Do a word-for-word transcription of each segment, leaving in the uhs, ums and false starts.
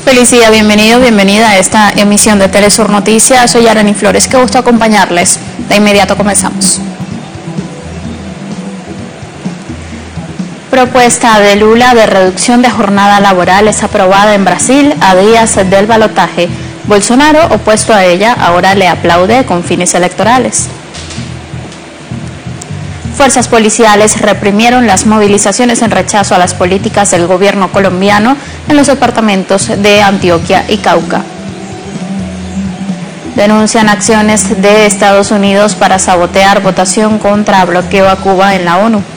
Feliz día, bienvenido, bienvenida a esta emisión de Telesur Noticias. Soy Arani Flores, qué gusto acompañarles. De inmediato comenzamos. Propuesta de Lula de reducción de jornada laboral es aprobada en Brasil a días del balotaje. Bolsonaro, opuesto a ella, ahora le aplaude con fines electorales. Fuerzas policiales reprimieron las movilizaciones en rechazo a las políticas del gobierno colombiano en los departamentos de Antioquia y Cauca. Denuncian acciones de Estados Unidos para sabotear votación contra bloqueo a Cuba en la ONU.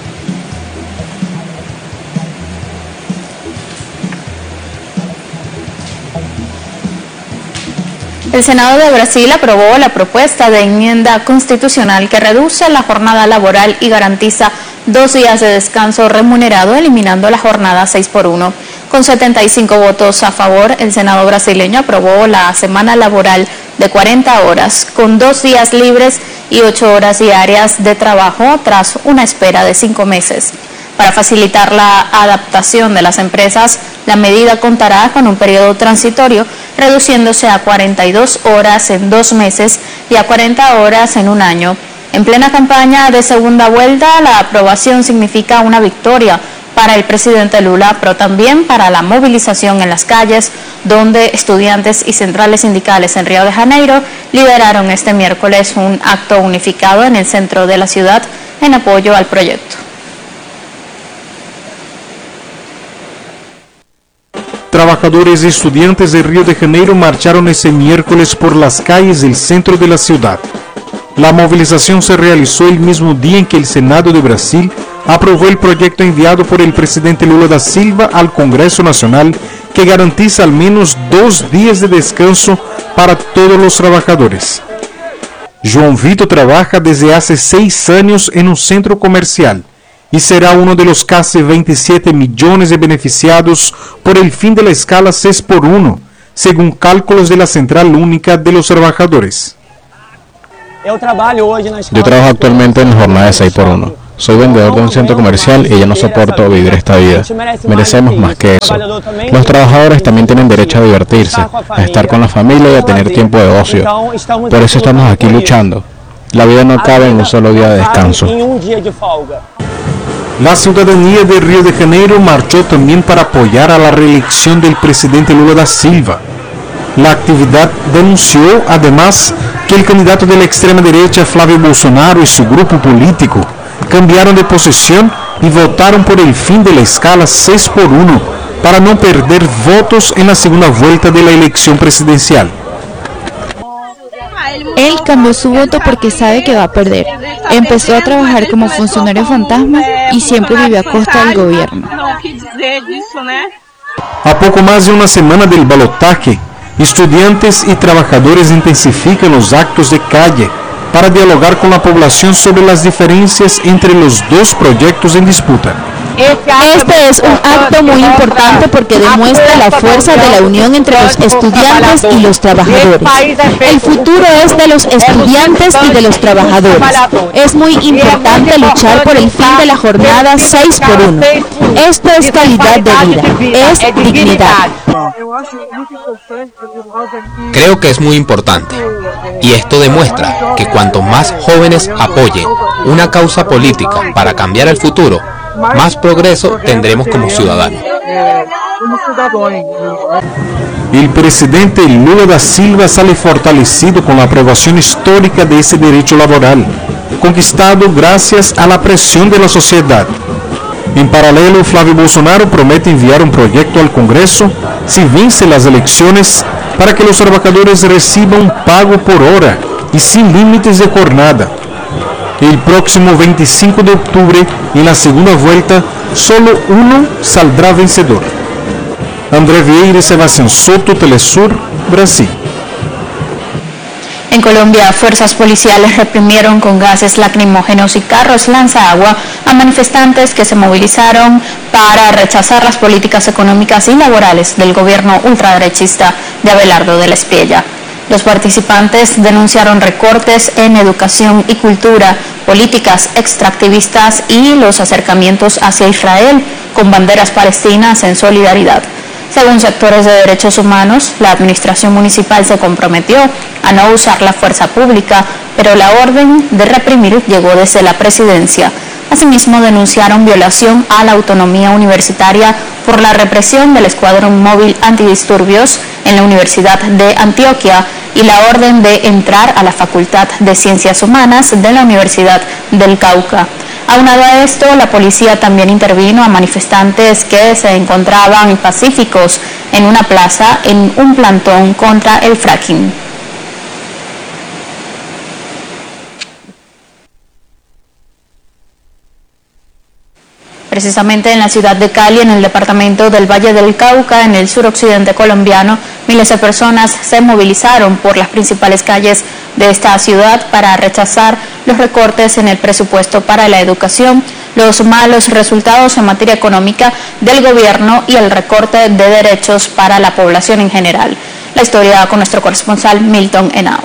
El Senado de Brasil aprobó la propuesta de enmienda constitucional que reduce la jornada laboral y garantiza dos días de descanso remunerado, eliminando la jornada seis por uno. Con setenta y cinco votos a favor, el Senado brasileño aprobó la semana laboral de cuarenta horas, con dos días libres y ocho horas diarias de trabajo, tras una espera de cinco meses. Para facilitar la adaptación de las empresas, la medida contará con un periodo transitorio, reduciéndose a cuarenta y dos horas en dos meses y a cuarenta horas en un año. En plena campaña de segunda vuelta, la aprobación significa una victoria para el presidente Lula, pero también para la movilización en las calles, donde estudiantes y centrales sindicales en Río de Janeiro lideraron este miércoles un acto unificado en el centro de la ciudad en apoyo al proyecto. Trabajadores y estudiantes de Río de Janeiro marcharon ese miércoles por las calles del centro de la ciudad. La movilización se realizó el mismo día en que el Senado de Brasil aprobó el proyecto enviado por el presidente Lula da Silva al Congreso Nacional que garantiza al menos dos días de descanso para todos los trabajadores. João Vitor trabaja desde hace seis años en un centro comercial y será uno de los casi veintisiete millones de beneficiados por el fin de la escala seis por uno, según cálculos de la Central Única de los Trabajadores. Yo trabajo actualmente en la jornada de seis por uno. Soy vendedor de un centro comercial y ya no soporto vivir esta vida. Merecemos más que eso. Los trabajadores también tienen derecho a divertirse, a estar con la familia y a tener tiempo de ocio. Por eso estamos aquí luchando. La vida no cabe en un solo día de descanso. La ciudadanía de Río de Janeiro marchó también para apoyar a la reelección del presidente Lula da Silva. La actividad denunció además que el candidato de la extrema derecha Flávio Bolsonaro y su grupo político cambiaron de posición y votaron por el fin de la escala seis por uno para no perder votos en la segunda vuelta de la elección presidencial. Él cambió su voto porque sabe que va a perder. Empezó a trabajar como funcionario fantasma y siempre vivió a costa del gobierno. A poco más de una semana del balotaje, estudiantes y trabajadores intensifican los actos de calle para dialogar con la población sobre las diferencias entre los dos proyectos en disputa. Este es un acto muy importante porque demuestra la fuerza de la unión entre los estudiantes y los trabajadores. El futuro es de los estudiantes y de los trabajadores. Es muy importante luchar por el fin de la jornada seis por uno. Esto es calidad de vida, es dignidad. Creo que es muy importante, y esto demuestra que cuanto más jóvenes apoyen una causa política para cambiar el futuro, más progreso tendremos como ciudadanos. El presidente Lula da Silva sale fortalecido con la aprobación histórica de ese derecho laboral, conquistado gracias a la presión de la sociedad. En paralelo, Flávio Bolsonaro promete enviar un proyecto al Congreso si vence las elecciones para que los trabajadores reciban un pago por hora y sin límites de jornada. El próximo veinticinco de octubre, en la segunda vuelta, solo uno saldrá vencedor. André Vieira y Sebastián Soto, Telesur, Brasil. En Colombia, fuerzas policiales reprimieron con gases lacrimógenos y carros lanzaagua a manifestantes que se movilizaron para rechazar las políticas económicas y laborales del gobierno ultraderechista de Abelardo de la Espriella. Los participantes denunciaron recortes en educación y cultura, políticas extractivistas y los acercamientos hacia Israel con banderas palestinas en solidaridad. Según sectores de derechos humanos, la administración municipal se comprometió a no usar la fuerza pública, pero la orden de reprimir llegó desde la presidencia. Asimismo, denunciaron violación a la autonomía universitaria por la represión del Escuadrón Móvil Antidisturbios en la Universidad de Antioquia y la orden de entrar a la Facultad de Ciencias Humanas de la Universidad del Cauca. Aunado a esto, la policía también intervino a manifestantes que se encontraban pacíficos en una plaza en un plantón contra el fracking. Precisamente en la ciudad de Cali, en el departamento del Valle del Cauca, en el suroccidente colombiano, miles de personas se movilizaron por las principales calles de esta ciudad para rechazar los recortes en el presupuesto para la educación, los malos resultados en materia económica del gobierno y el recorte de derechos para la población en general. La historia con nuestro corresponsal Milton Henao.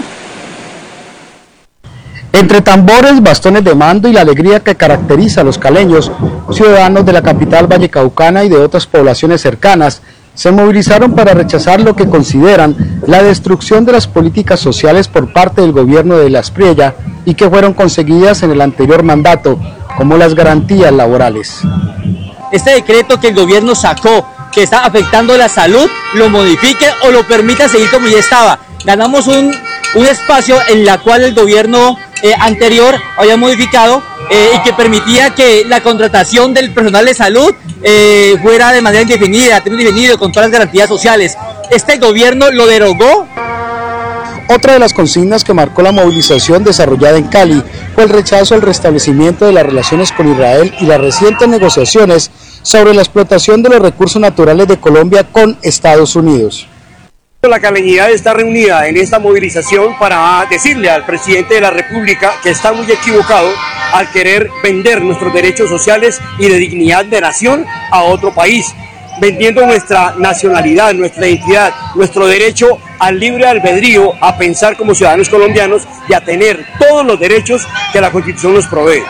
Entre tambores, bastones de mando y la alegría que caracteriza a los caleños, ciudadanos de la capital vallecaucana y de otras poblaciones cercanas, se movilizaron para rechazar lo que consideran la destrucción de las políticas sociales por parte del gobierno de la Asprilla y que fueron conseguidas en el anterior mandato, como las garantías laborales. Este decreto que el gobierno sacó, que está afectando la salud, lo modifique o lo permita seguir como ya estaba. Ganamos un, un espacio en la cual el gobierno eh, anterior había modificado eh, y que permitía que la contratación del personal de salud eh, fuera de manera indefinida, indefinida, con todas las garantías sociales. Este gobierno lo derogó. Otra de las consignas que marcó la movilización desarrollada en Cali fue el rechazo al restablecimiento de las relaciones con Israel y las recientes negociaciones sobre la explotación de los recursos naturales de Colombia con Estados Unidos. La caleñidad está reunida en esta movilización para decirle al presidente de la República que está muy equivocado al querer vender nuestros derechos sociales y de dignidad de nación a otro país, vendiendo nuestra nacionalidad, nuestra identidad, nuestro derecho al libre albedrío, a pensar como ciudadanos colombianos y a tener todos los derechos que la Constitución nos provee.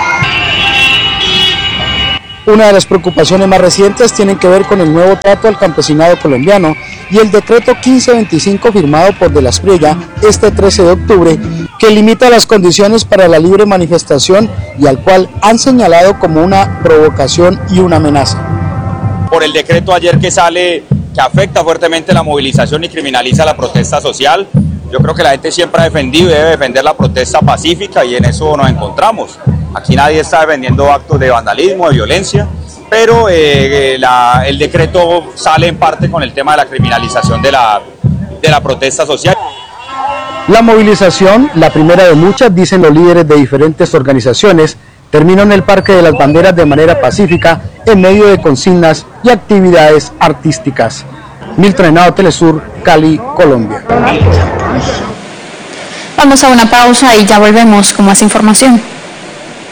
Una de las preocupaciones más recientes tienen que ver con el nuevo trato al campesinado colombiano y el decreto quince veinticinco firmado por De la Asprilla este trece de octubre, que limita las condiciones para la libre manifestación y al cual han señalado como una provocación y una amenaza. Por el decreto ayer que sale, que afecta fuertemente la movilización y criminaliza la protesta social, yo creo que la gente siempre ha defendido y debe defender la protesta pacífica y en eso nos encontramos. Aquí nadie está defendiendo actos de vandalismo, de violencia, pero eh, la, el decreto sale en parte con el tema de la criminalización de la, de la protesta social. La movilización, la primera de muchas, dicen los líderes de diferentes organizaciones, terminó en el Parque de las Banderas de manera pacífica en medio de consignas y actividades artísticas. Milton Henao, Telesur, Cali, Colombia. Vamos a una pausa y ya volvemos con más información.